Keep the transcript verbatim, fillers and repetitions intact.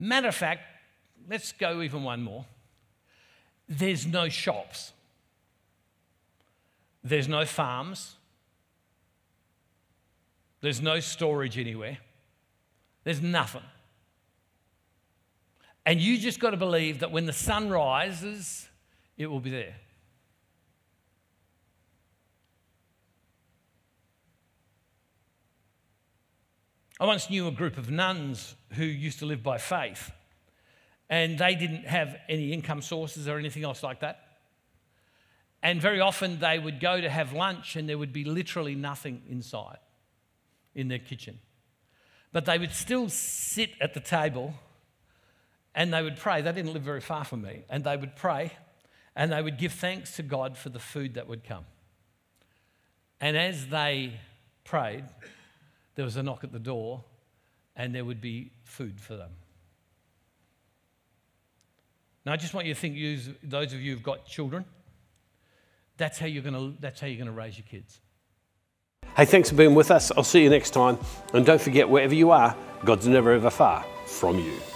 Matter of fact, let's go even one more. There's no shops. There's no farms. There's no storage anywhere. There's nothing. And you just got to believe that when the sun rises, it will be there. I once knew a group of nuns who used to live by faith, and they didn't have any income sources or anything else like that. And very often they would go to have lunch and there would be literally nothing inside in their kitchen. But they would still sit at the table and they would pray. They didn't live very far from me. And they would pray and they would give thanks to God for the food that would come. And as they prayed, there was a knock at the door and there would be food for them. Now, I just want you to think, you, those of you who've got children, that's how you're going to, that's how you're going to raise your kids. Hey, thanks for being with us. I'll see you next time. And don't forget, wherever you are, God's never ever far from you.